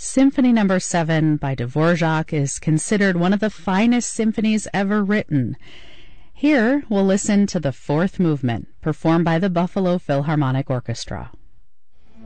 Symphony No. 7 by Dvorak is considered one of the finest symphonies ever written. Here we'll listen to the fourth movement, performed by the Buffalo Philharmonic Orchestra.